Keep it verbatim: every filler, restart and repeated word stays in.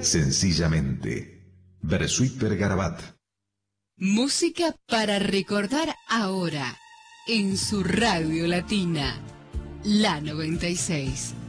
Sencillamente. Bersuit Vergarabat. Música para recordar ahora, en su radio latina, la noventa y seis.